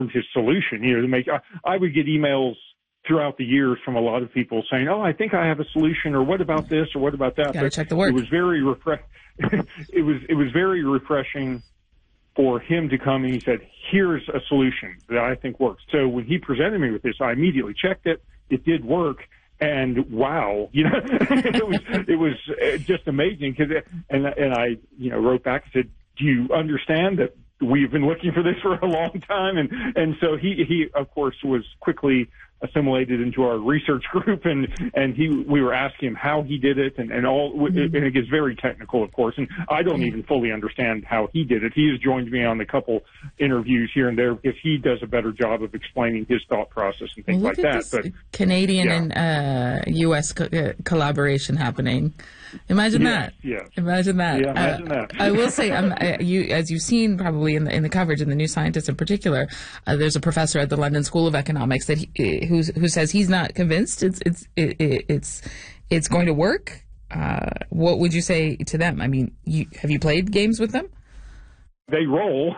his solution. To make I would get emails throughout the years from a lot of people saying, "Oh, I think I have a solution," or "What about this?" or "What about that?" Gotta check the work. It was very it was very refreshing for him to come and he said, "Here's a solution that I think works." So when he presented me with this, I immediately checked it. It did work. And wow, it was just amazing. And I, wrote back and said, "Do you understand that we've been looking for this for a long time?" And so he of course was quickly assimilated into our research group, and we were asking him how he did it, and it gets very technical, of course, and I don't even fully understand how he did it. He has joined me on a couple interviews here and there because he does a better job of explaining his thought process and things like that. But Canadian and U.S. collaboration happening. Imagine that. Yes. Imagine that. Yeah, imagine that. I will say, as you've seen probably in the coverage in the New Scientist in particular, there's a professor at the London School of Economics that who says he's not convinced it's going to work. What would you say to them? I mean, have you played games with them? They roll.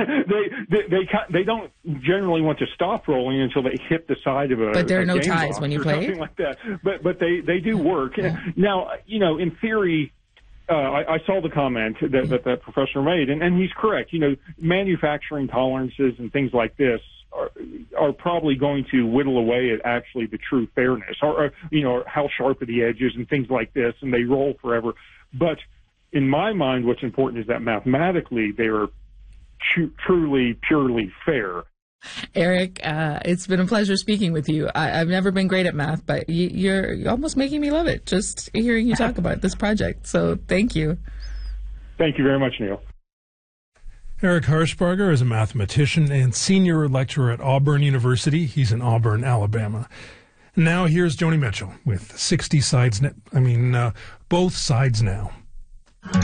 They don't generally want to stop rolling until they hit the side of a. But there are no ties box when you or play. Something like that. But they do work. Yeah. Now, in theory, I saw the comment that professor made, and he's correct. Manufacturing tolerances and things like this are probably going to whittle away at actually the true fairness, or how sharp are the edges and things like this, and they roll forever. But in my mind, what's important is that mathematically they are truly, purely fair. Eric, it's been a pleasure speaking with you. I've never been great at math, but you're almost making me love it just hearing you talk about this project. So thank you. Thank you very much, Neil. Eric Harshbarger is a mathematician and senior lecturer at Auburn University. He's in Auburn, Alabama. Now here's Joni Mitchell with 60 Sides. Both Sides Now.